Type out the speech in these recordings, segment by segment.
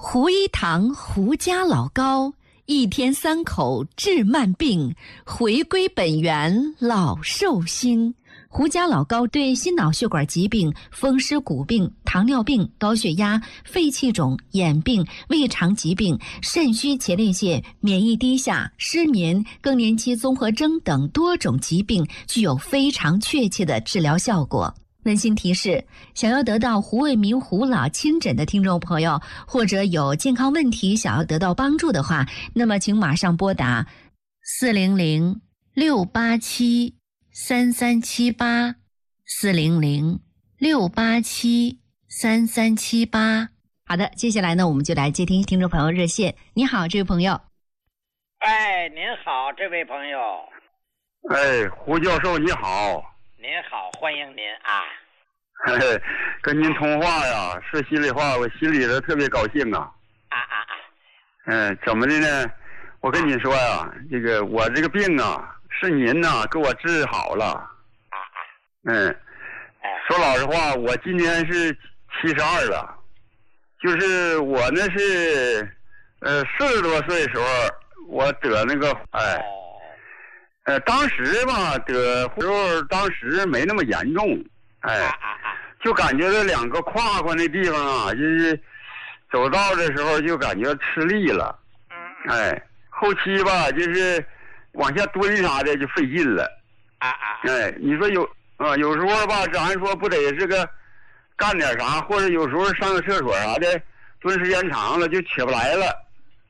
胡一堂胡家老高，一天3口治慢病，回归本源老寿星。胡家老高对心脑血管疾病、风湿骨病、糖尿病、高血压、肺气肿、眼病、胃肠疾病、肾虚前列腺、免疫低下、失眠、更年期综合征等多种疾病具有非常确切的治疗效果。温馨提示：想要得到胡卫民胡老亲诊的听众朋友，或者有健康问题想要得到帮助的话，那么请马上拨打400-687-3378，400-687-3378。好的，接下来呢，我们就来接听听众朋友热线。你好，这位朋友。 哎，您好，这位朋友。 哎，胡教授你好。 您好，欢迎您啊。 跟您通话呀，说心里话，我心里头特别高兴啊。怎么的呢？我跟你说呀，我这个病啊，是您呐给我治好了。说老实话，我今年是72了，就是我呢是40多岁的时候，我得那个当时吧得时候，当时没那么严重，就感觉这2个胯那地方啊，就是走道的时候就感觉吃力了，后期吧就是往下蹲啥的就费劲了，你说有时候吧，咱说不得是个干点啥，或者有时候上个厕所啥的，蹲时间长了就起不来了，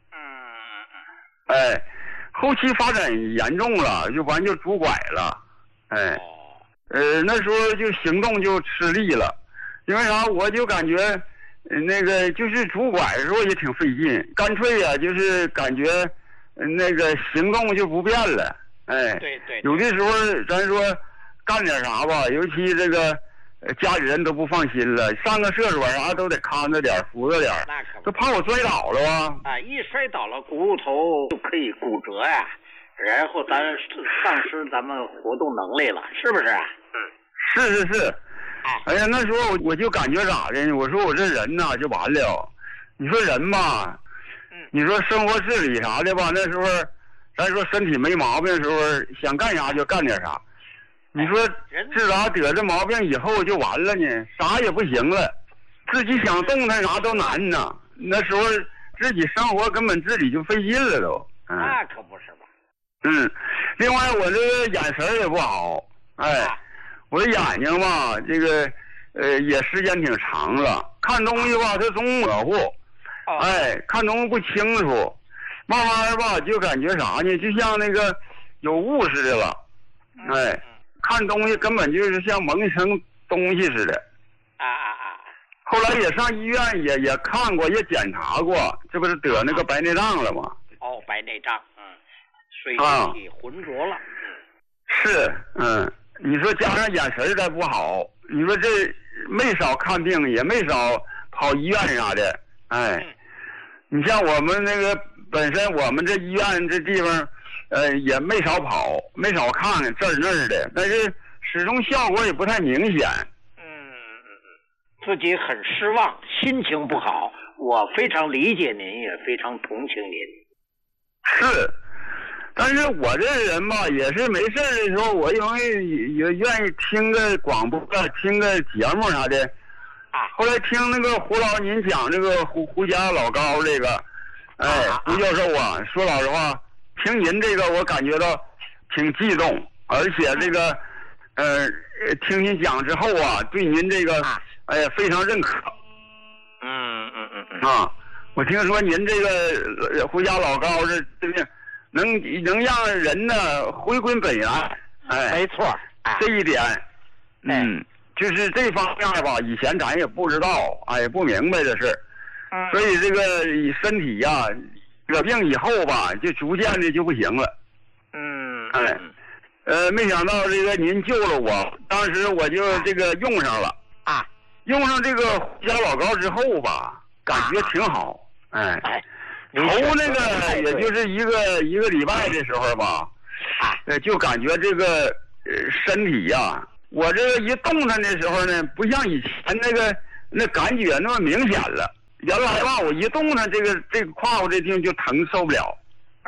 后期发展严重了，就完就拄拐了，那时候就行动就吃力了，因为啥？我就感觉那个就是拄拐的时候也挺费劲，干脆呀就是感觉那个行动就不便了， 对， 有的时候咱说干点啥吧，尤其这个家里人都不放心了，上个厕所啥都得看着点，扶着点，都怕我摔倒了吧？ 一摔倒了骨头就可以骨折呀，然后咱丧失咱们活动能力了，是不是啊？ 是。哎呀，那时候我就感觉咋的呢？我说我这人呐就完了。你说人吧，你说生活自理啥的吧，那时候咱说身体没毛病的时候，想干啥就干点啥。你说自打得这毛病以后就完了呢，啥也不行了，自己想动弹啥都难呐。那时候自己生活根本自理就费劲了都。 那可不是吧？ 另外我这个眼神也不好，我的眼睛吧，这个也时间挺长了，看东西吧它总模糊，看东西不清楚，慢慢吧就感觉啥呢？就像那个有雾似的了，看东西根本就是像蒙一层东西似的。后来也上医院也看过，也检查过，这不是得那个白内障了吗？ 白内障，水体浑浊了。 是，你说加上眼神再不好，你说这没少看病，也没少跑医院啥的，你像我们那个本身我们这医院这地方，也没少跑，没少看这儿那儿的，但是始终效果也不太明显。 自己很失望，心情不好，我非常理解您，也非常同情您。 是。但是我这人吧，也是没事的时候，我因为也愿意听个广播，听个节目啥的。后来听那个胡老您讲这个胡家老高这个，胡教授啊，说老实话，听您这个我感觉到挺激动，而且这个听您讲之后啊，对您这个非常认可。我听说您这个胡家老高这个。能让人呢回归本源， 没错， 这一点，就是这方面吧，以前咱也不知道，也不明白的事，所以这个身体呀，得病以后吧，就逐渐的就不行了，没想到这个您救了我，当时我就这个用上了，用上这个胡家老高之后吧，感觉挺好，头那个也就是一个礼拜的时候吧，就感觉这个身体呀，我这个一动弹的时候呢，不像以前那感觉那么明显了， 原来吧，我一动弹，这个胯骨这地方就疼，受不了。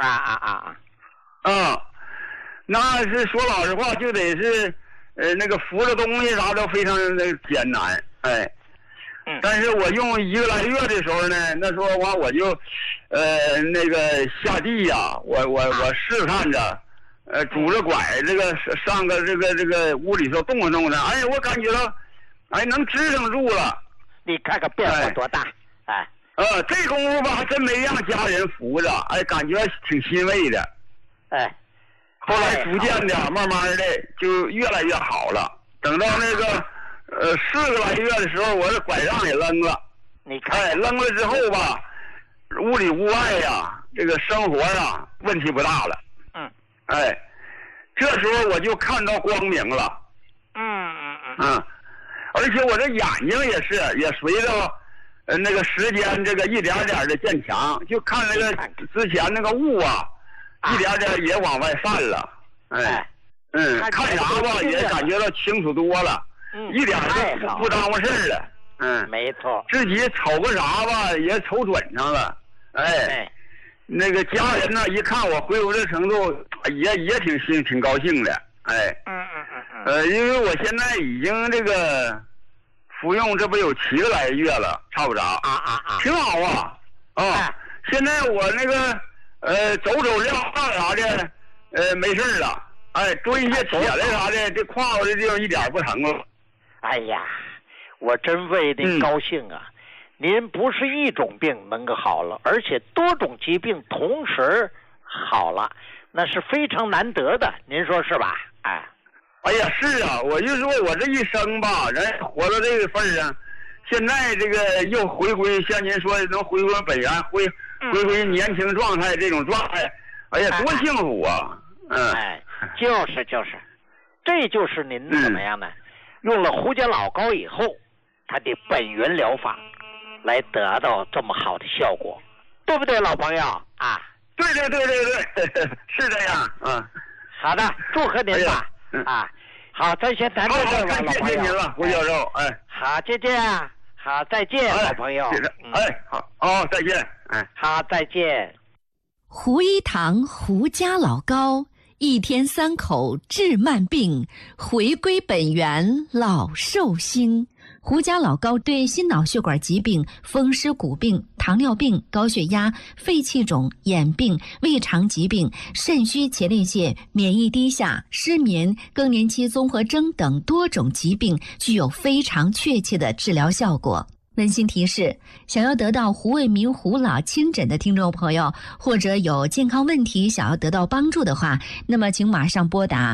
那是说老实话，就得是那个扶着东西啥都非常的艰难，哎。但是我用1个来月的时候呢，那时候完我就那个下地呀，我试探着拄着拐这个上个这个屋里头动了动了，哎，我感觉到哎能支撑住了。 你看看变化多大！ 这功夫吧还真没让家人扶着，哎，感觉挺欣慰的。 哎， 后来逐渐的慢慢的就越来越好了。等到那个4个来月的时候，我这拐杖也扔了。 你看， 哎，扔了之后吧，屋里屋外呀，这个生活呀问题不大了。哎，这时候我就看到光明了。而且我这眼睛也随着那个时间这个一点点的渐强，就看那个之前那个雾啊，一点点也往外散了。看啥吧也感觉到清楚多了，一点都不耽误事了。 没错， 自己瞅个啥吧也瞅准上了。哎，那个家人呢一看我恢复这程度，也挺高兴的。哎，因为我现在已经这个服用这不有7个来月了，差不着。挺好啊。现在我那个走撂啥的，没事了。哎，蹲一些铁来啥的，这胯骨这地方一点不疼了。 哎呀，我真为您高兴啊！您不是一种病能够好了，而且多种疾病同时好了，那是非常难得的，您说是吧？ 哎呀，是啊，我就说我这一生吧，人活到这个份上，现在这个又回归，像您说能回归本源，回归年轻状态这种状态，哎呀，多幸福啊！ 就是，这就是您怎么样呢？用了胡家老膏以后，它的本源疗法，来得到这么好的效果，对不对，老朋友啊？ 对，是这样。 好的，祝贺您吧。好，咱先谈到这儿吧，老朋友。 谢谢您了，胡教授。 好，再见。好，再见，老朋友。 好，再见。 好，再见。 胡一堂胡家老膏，1天3口治慢病，回归本源老寿星。胡家老膏对心脑血管疾病、风湿骨病、糖尿病、高血压、肺气肿、眼病、胃肠疾病、肾虚前列腺、免疫低下、失眠、更年期综合征等多种疾病具有非常确切的治疗效果。温馨提示：想要得到胡卫民胡老亲诊的听众朋友，或者有健康问题想要得到帮助的话，那么请马上拨打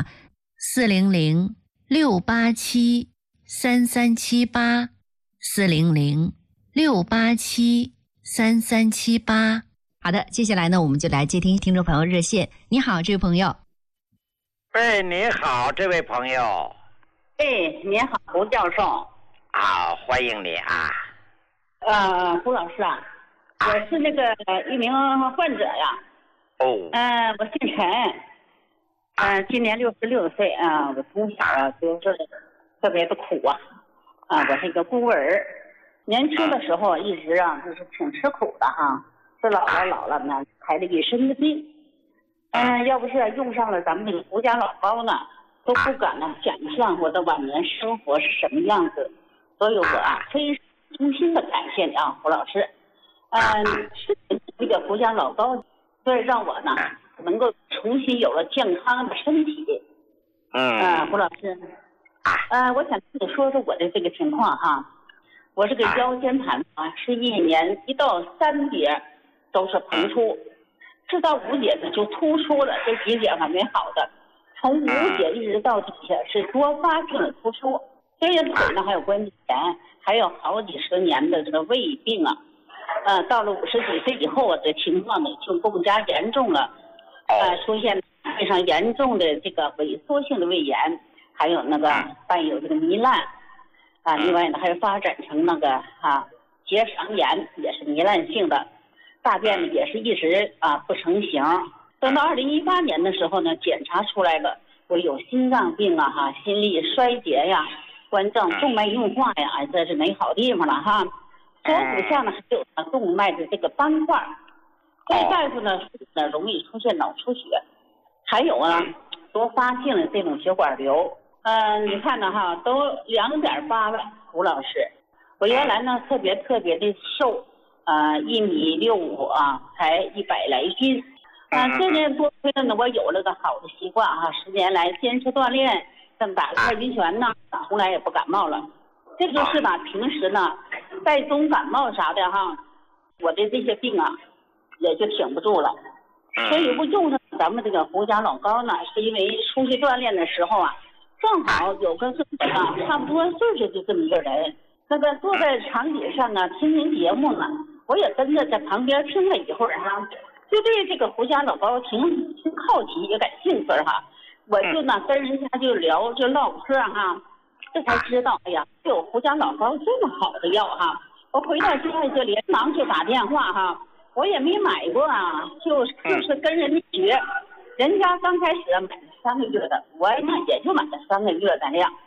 400-687-3378，400-687-3378。好的，接下来呢，我们就来接听听众朋友热线。你好，这位朋友。 你好，这位朋友。 您好，胡教授。 欢迎你啊。 胡老师啊，我是那个一名患者呀。我姓陈，今年66岁啊。我从小就是特别的苦啊。我是一个孤儿，年轻的时候一直就是挺吃苦的哈。这老了呢，排了一身的病。要不是用上了咱们这个胡家老膏呢，都不敢想象我的晚年生活是什么样子。所以我非常衷心的感谢你胡老师。是这个胡家老膏，所以让我呢能够重新有了健康的身体。胡老师，我想跟你说说我的这个情况哈。我这个腰间盘是1年1到3节都是膨出，至到5节呢就突出了，这几节还没好的，从5节一直到底下是多发性的突出。这些腿呢还有关节炎，还有好几十年的这个胃病啊。到了50几岁以后这情况呢就更加严重了。出现非常严重的这个萎缩性的胃炎，还有那个伴有这个糜烂。另外呢还发展成那个结肠炎，也是糜烂性的。大便呢也是一直不成形。等到2018年的时候呢，检查出来了我有心脏病心力衰竭呀，冠状动脉硬化呀，这是没好地方了哈。左腹下呢还有动脉的这个斑块，所以大夫呢容易出现脑出血，还有呢多发性的这种血管瘤。你看呢哈，都2.8了，胡老师。我原来呢特别的瘦，1.65米啊，才100来斤。这年多亏了呢，我有了个好的习惯哈，10年来坚持锻炼，这么打太极拳呢，从来也不感冒了。这就是吧，平时呢带重感冒啥的哈，我的这些病啊也就挺不住了。所以我用上咱们这个胡家老膏呢，是因为出去锻炼的时候啊，正好有个差不多岁数就这么一个人，那个坐在长椅上啊听您节目呢，我也跟着在旁边听了一会儿哈，就对这个胡家老膏挺好奇也感兴趣哈，我就呢跟人家就聊就唠嗑哈，这才知道哎呀，有胡家老膏这么好的药哈，我回到家就连忙就打电话哈，我也没买过啊，就是跟人家学，人家刚开始买了3个月的，我呢也就买了3个月的量。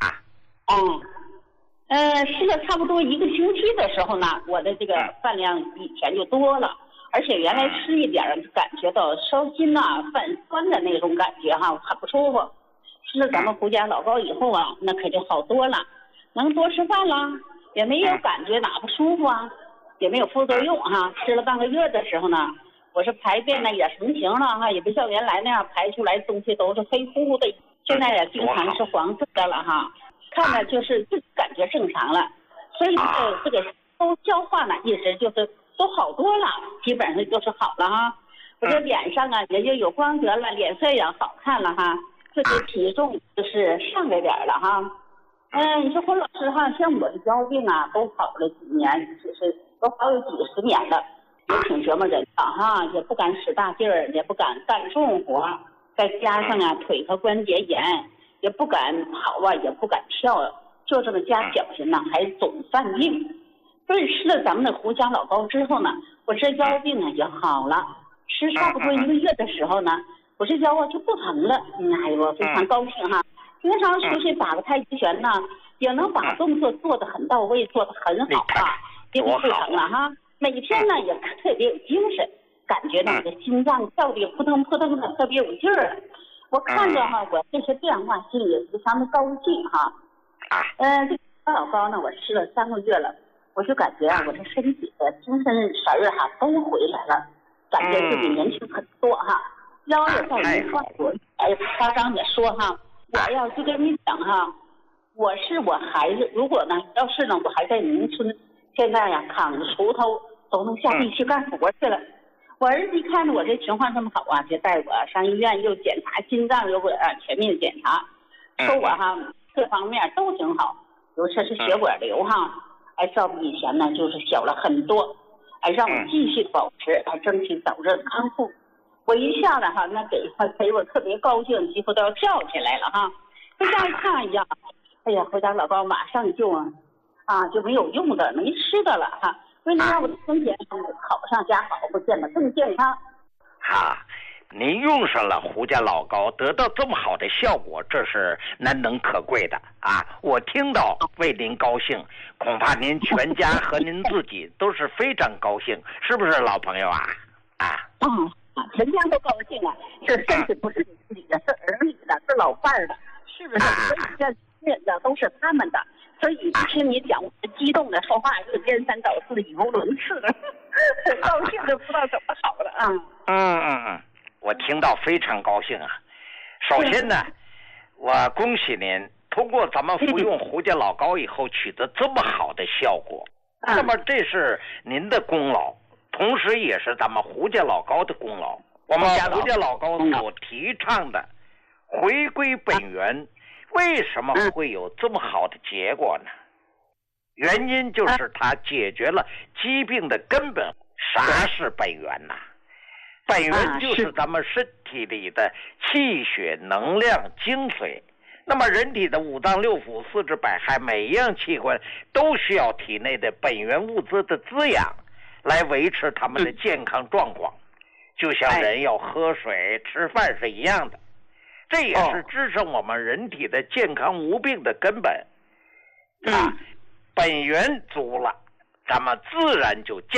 吃了差不多1个星期的时候呢，我的这个饭量以前就多了，而且原来吃一点感觉到烧心呐、泛酸的那种感觉哈，很不舒服。吃了咱们胡家老膏以后啊，那可就好多了，能多吃饭了，也没有感觉哪不舒服啊，也没有副作用哈。吃了半个月的时候呢，我是排便呢也成型了哈，也不像原来那样排出来东西都是黑乎乎的，现在也经常是黄色的了哈。看着就是感觉正常了，所以这个都消化呢，意思就是都好多了，基本上就是好了哈。我这脸上啊也就有光泽了，脸色也好看了哈，这个体重就是上来点了哈。你说胡老师哈，像我的腰病啊都好了几年，就是都好有几十年了，也挺折磨人的哈，也不敢使大劲儿，也不敢干重活，再加上啊腿和关节炎。也不敢跑啊，也不敢跳，就这么加小心呢，还总犯病。所以吃了咱们的胡家老膏之后呢，我这腰病啊也好了。吃差不多1个月的时候呢，我这腰啊就不疼了。哎呦，非常高兴哈！平常出去打个太极拳呢，也能把动作做得很到位，做得很好啊，也不疼了哈。每天呢也特别有精神，感觉到我的心脏跳得扑腾扑腾的，特别有劲儿。我看着哈，我这些变化心里非常的高兴哈。这个老膏呢，我吃了3个月了，我就感觉啊，我这身体的精神神儿哈都回来了，感觉自己年轻很多哈，腰也在一块儿。夸张的说哈，我要就跟你讲哈，我孩子，如果呢，要是呢，我还在农村，现在呀扛着锄头都能下地去干活去了。我儿子一看着我这情况这么好啊，就带我上医院，又检查心脏，又全面检查，说我哈各方面都挺好，尤其是血管瘤哈，照比以前呢就是小了很多，让我继续保持，争取早日康复。我一下子哈，那给我特别高兴，几乎都要跳起来了哈。回家一看呀，哎呀，回家老高马上就没有用的，没吃的了哈。为了让我的身体好上加好，不见得更健康。 您用上了胡家老膏，得到这么好的效果，这是难能可贵的啊！我听到为您高兴，恐怕您全家和您自己都是非常高兴，是不是老朋友啊？ 全家都高兴啊！这身体不是你自己的，是儿女的，是老伴儿的，是不是？所以这日子都是他们的。所以一听你讲，我激动的说话就颠三倒四、语无伦次的，高兴的不知道怎么好了我听到非常高兴啊！首先呢，我恭喜您通过咱们服用胡家老膏以后取得这么好的效果，那么这是您的功劳，同时也是咱们胡家老膏的功劳。我们胡家老膏所提倡的回归本源。为什么会有这么好的结果呢？原因就是它解决了疾病的根本。啥是本源呢？本源就是咱们身体里的气血、能量、精髓。那么人体的5脏6腑、4肢百骸，每一样器官都需要体内的本源物质的滋养，来维持他们的健康状况。就像人要喝水、吃饭是一样的。这也是支撑我们人体的健康无病的根本。本源足了，咱们自然就